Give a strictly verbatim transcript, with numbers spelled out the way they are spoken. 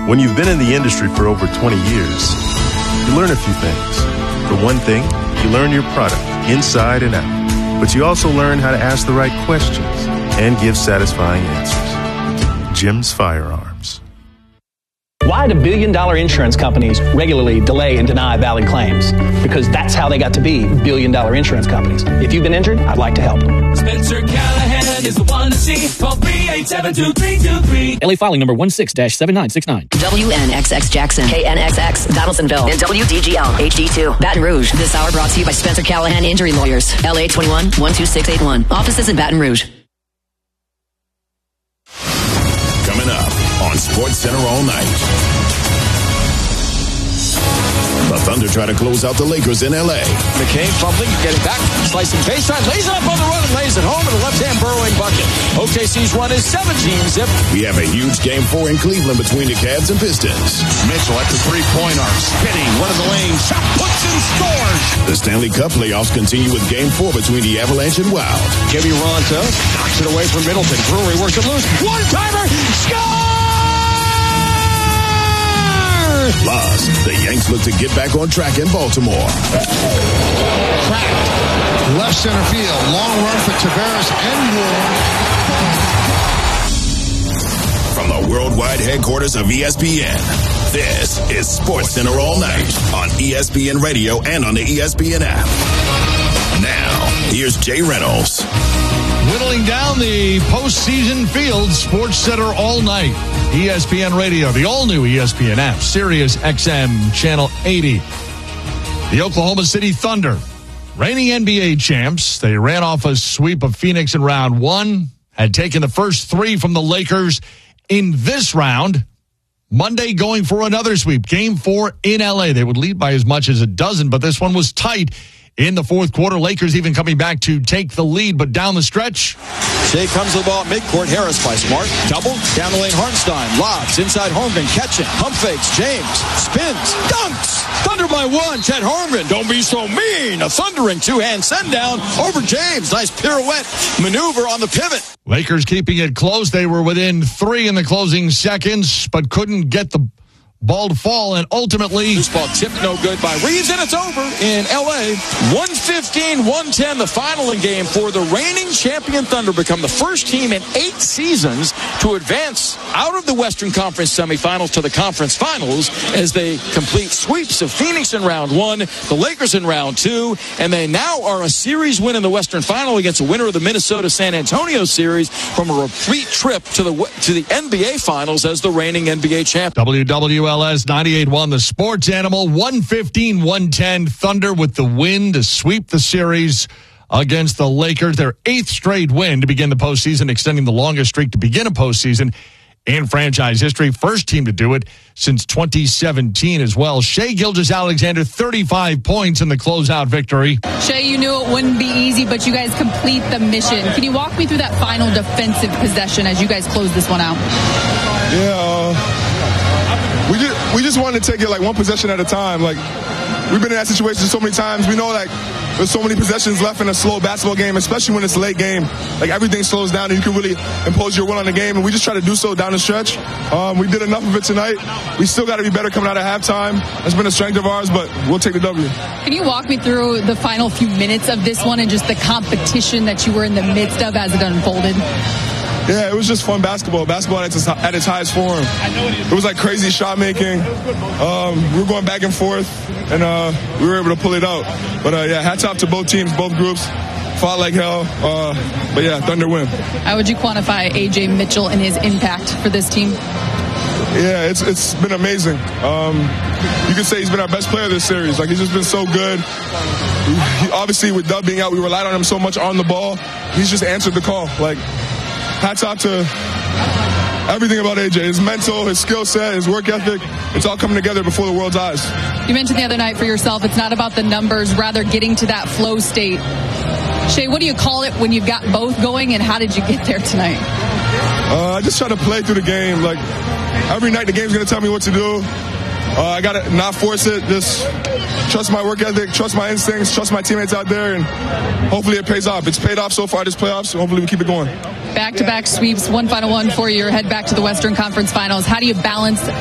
When you've been in the industry for over twenty years, you learn a few things. For one thing, you learn your product inside and out. But you also learn how to ask the right questions and give satisfying answers. Jim's Firearms. Why do billion-dollar insurance companies regularly delay and deny valid claims? Because that's how they got to be billion-dollar insurance companies. If you've been injured, I'd like to help. Spencer Callahan is the one to see. Call three eight seven, two three two three. L A filing number one six dash seven nine six nine. W N X X Jackson, K N X X Donaldsonville, and W D G L H D two Baton Rouge. This hour brought to you by Spencer Callahan Injury Lawyers. L A twenty-one, one two six eight one. Offices in Baton Rouge. Coming up on Sports Center all night. The Thunder try to close out the Lakers in L A. McCain fumbling, getting back, slicing baseline, lays it up on the run and lays it home with a left-hand burrowing bucket. O K C's run is seventeen zip. We have a huge game four in Cleveland between the Cavs and Pistons. Mitchell at the three-point arc, spinning, one of the lanes, shot, puts and scores. The Stanley Cup playoffs continue with game four between the Avalanche and Wild. Jimmy Ronta knocks it away from Middleton. Brewery works it loose. One-timer, score! Plus, the Yanks look to get back on track in Baltimore. Cracked. Left center field. Long run for Tavares and Ward. From the worldwide headquarters of E S P N, this is Sports Center all night on E S P N Radio and on the E S P N app. Now, here's Jay Reynolds. Whittling down the postseason field, Sports Center all night. E S P N Radio, the all-new E S P N app, Sirius X M, Channel eighty. The Oklahoma City Thunder, reigning N B A champs. They ran off a sweep of Phoenix in round one, had taken the first three from the Lakers in this round. Monday going for another sweep, game four in L A. They would lead by as much as a dozen, but this one was tight. In the fourth quarter, Lakers even coming back to take the lead, but down the stretch. Shea comes to the ball at midcourt. Harris by Smart. Double. Down the lane, Hartenstein. Lobs. Inside Holmgren. Catching. Pump fakes. James. Spins. Dunks. Thunder by one. Chet Holmgren. Don't be so mean. A thundering two-hand send down over James. Nice pirouette maneuver on the pivot. Lakers keeping it close. They were within three in the closing seconds, but couldn't get the ball to fall, and ultimately this ball tipped no good by Reeves, and it's over in L A. one fifteen one ten, the final in game four. The reigning champion Thunder become the first team in eight seasons to advance out of the Western Conference semifinals to the conference finals as they complete sweeps of Phoenix in round one, the Lakers in round two, and they now are a series win in the Western Final against the winner of the Minnesota-San Antonio series from a repeat trip to the to the N B A Finals as the reigning N B A champ. W W L S ninety-eight one, the sports animal, one fifteen one ten. Thunder with the win to sweep the series against the Lakers. Their eighth straight win to begin the postseason, extending the longest streak to begin a postseason in franchise history. First team to do it since twenty seventeen as well. Shai Gilgeous-Alexander, thirty-five points in the closeout victory. Shai, you knew it wouldn't be easy, but you guys complete the mission. Can you walk me through that final defensive possession as you guys close this one out? Yeah, uh, we just we just wanted to take it like one possession at a time. Like, we've been in that situation so many times. We know like there's so many possessions left in a slow basketball game, especially when it's a late game. Like, everything slows down and you can really impose your will on the game. And we just try to do so down the stretch. Um, we did enough of it tonight. We still got to be better coming out of halftime. That's been a strength of ours, but we'll take the W. Can you walk me through the final few minutes of this one and just the competition that you were in the midst of as it unfolded? Yeah, it was just fun basketball. Basketball at its, at its highest form. It was like crazy shot making. Um, we were going back and forth, and uh, we were able to pull it out. But uh, yeah, hats off to both teams, both groups. Fought like hell. Uh, but yeah, Thunder win. How would you quantify A J Mitchell and his impact for this team? Yeah, it's it's been amazing. Um, you could say he's been our best player this series. Like, he's just been so good. He, obviously, with Dub being out, we relied on him so much on the ball. He's just answered the call. Like, hats off to everything about A J. His mental, his skill set, his work ethic. It's all coming together before the world's eyes. You mentioned the other night for yourself, it's not about the numbers, rather getting to that flow state. Shai, what do you call it when you've got both going, and how did you get there tonight? Uh, I just try to play through the game. Like, every night the game's going to tell me what to do. Uh, I got to not force it. Just trust my work ethic, trust my instincts, trust my teammates out there, and hopefully it pays off. It's paid off so far this playoffs, so hopefully we keep it going. Back-to-back sweeps, one final one for you. Head back to the Western Conference Finals. How do you balance